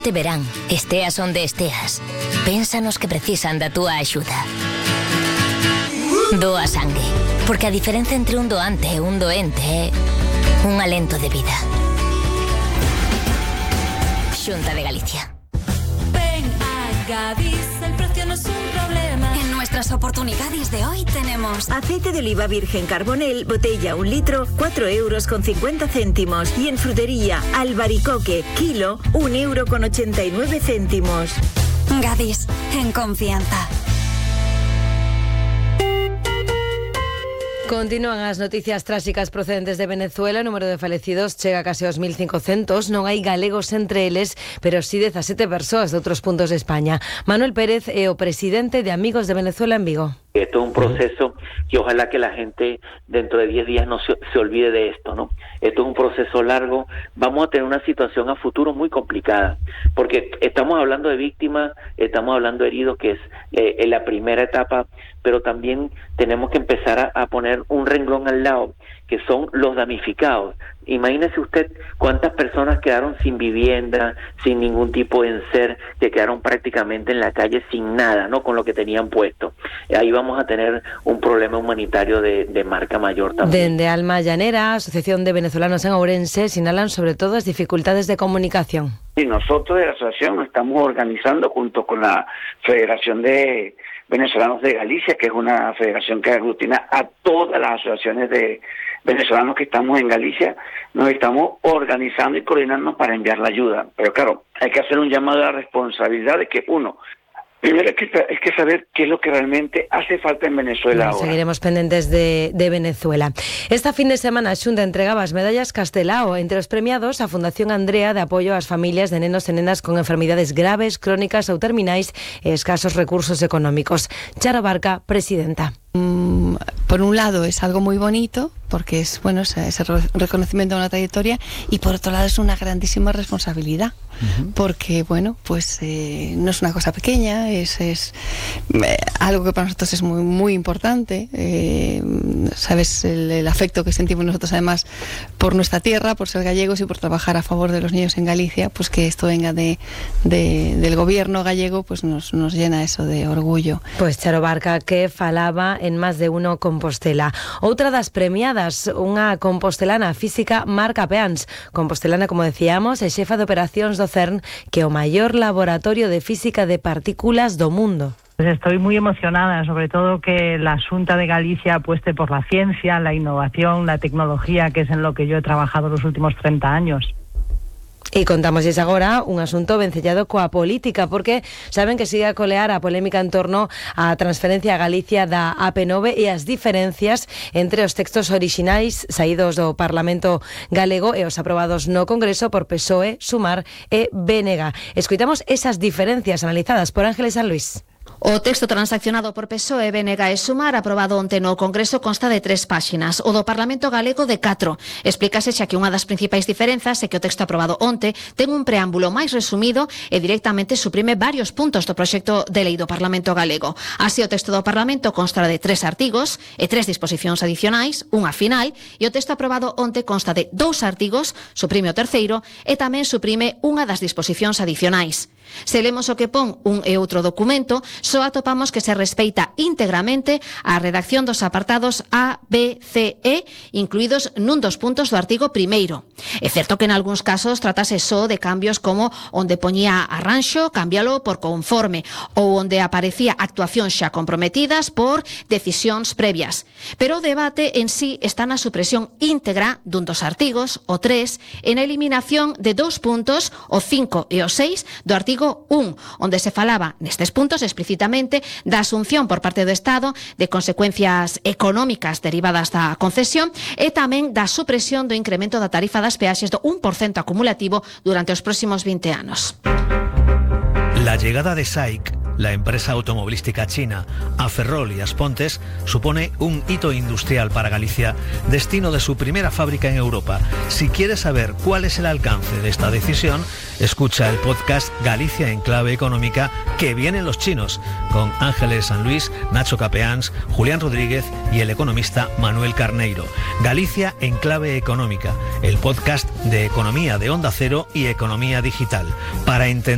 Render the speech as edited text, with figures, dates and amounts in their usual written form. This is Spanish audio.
Te verán, esteas onde esteas. Pénsanos que precisan da túa axuda. Doa sangue, porque a diferencia entre un doante e un doente é un alento de vida. Xunta de Galicia. Ven a Gadis, el precio no es un problema. En nuestras oportunidades de hoy tenemos aceite de oliva virgen Carbonel, botella 1 litro, 4,50 €. Y en frutería, albaricoque, kilo, 1,89 €. Gadis, en confianza. Continúan as noticias tráxicas procedentes de Venezuela. O número de falecidos chega case aos 1.500. Non hai galegos entre eles, pero sí 17 persoas de outros puntos de España. Manuel Pérez é o presidente de Amigos de Venezuela en Vigo. Esto es un proceso que ojalá que la gente dentro de 10 días no se olvide de esto, ¿no? Esto es un proceso largo. Vamos a tener una situación a futuro muy complicada, porque estamos hablando de víctimas, estamos hablando de heridos, que es la primera etapa, pero también tenemos que empezar a poner un renglón al lado, que son los damnificados. Imagínese usted cuántas personas quedaron sin vivienda, sin ningún tipo de enser, que quedaron prácticamente en la calle sin nada, ¿no? Con lo que tenían puesto. Ahí vamos a tener un problema humanitario de marca mayor también. Dende Alma Llanera, Asociación de Venezolanos en Ourense, señalan sobre todo las dificultades de comunicación. Y nosotros de la asociación nos estamos organizando junto con la Federación de Venezolanos de Galicia, que es una federación que aglutina a todas las asociaciones de venezolanos que estamos en Galicia. Nos estamos organizando y coordinando para enviar la ayuda. Pero claro, hay que hacer un llamado a la responsabilidad de que primero hay que saber qué es lo que realmente hace falta en Venezuela ahora. Seguiremos pendientes de Venezuela. Esta fin de semana a Xunta entregaba as medallas Castelao. Entre os premiados, a Fundación Andrea, de apoio ás familias de nenos e nenas con enfermidades graves, crónicas ou terminais e escasos recursos económicos. Charo Barca, presidenta. Por un lado es algo muy bonito, porque es bueno ese reconocimiento de una trayectoria, y por otro lado es una grandísima responsabilidad, porque bueno, pues no es una cosa pequeña, es algo que para nosotros es muy muy importante. Sabes el afecto que sentimos nosotros además por nuestra tierra, por ser gallegos y por trabajar a favor de los niños en Galicia. Pues que esto venga del gobierno gallego, pues nos llena eso de orgullo. Pues Charo Barca, que falaba en Más de Uno Compostela. Outra das premiadas, unha compostelana física, Marca Peans. Compostelana, como decíamos, é xefa de operacións do CERN, que é o maior laboratorio de física de partículas do mundo. Pues estoy muy emocionada, sobre todo que la Xunta de Galicia apueste por la ciencia, la innovación, la tecnología, que es en lo que yo he trabajado los últimos 30 años. E contámoslles agora un asunto vencellado coa política, porque saben que sigue a colear a polémica en torno á transferencia a Galicia da AP9 e as diferencias entre os textos orixinais saídos do Parlamento galego e os aprobados no Congreso por PSOE, Sumar e BNG. Escoitamos esas diferencias analizadas por Ángeles San Luis. O texto transaccionado por PSOE, BNG e Sumar, aprobado onte no Congreso, consta de 3 páxinas. O do Parlamento galego de 4. Explícase xa que unha das principais diferenzas é que o texto aprobado onte ten un preámbulo máis resumido e directamente suprime varios puntos do proxecto de lei do Parlamento galego. Así, o texto do Parlamento consta de 3 artigos e 3 disposicións adicionais, unha final, e o texto aprobado onte consta de 2 artigos, suprime o terceiro e tamén suprime unha das disposicións adicionais. Se lemos o que pon un e outro documento, só atopamos que se respeita íntegramente a redacción dos apartados A, B, C, E, incluídos nun dos puntos do artigo primeiro. É certo que en algúns casos tratase só de cambios como onde poñía arranxo, cámbialo por conforme, ou onde aparecía actuacións xa comprometidas por decisións previas. Pero o debate en sí está na supresión íntegra dun dos artigos, o 3, e na eliminación de 2 puntos, o 5 e o 6, do artigo 1, onde se falaba nestes puntos explícitamente da asunción por parte do Estado de consecuencias económicas derivadas da concesión e tamén da supresión do incremento da tarifa das peaxes do 1% acumulativo durante os próximos 20 anos. La llegada de SAIC, la empresa automovilística china, a Ferrol y Aspontes, supone un hito industrial para Galicia, destino de su primera fábrica en Europa. Si quieres saber cuál es el alcance de esta decisión, escucha el podcast Galicia en Clave Económica, que vienen los chinos, con Ángeles San Luis, Nacho Capeans, Julián Rodríguez y el economista Manuel Carneiro. Galicia en Clave Económica, el podcast de economía de Onda Cero y economía digital, para entender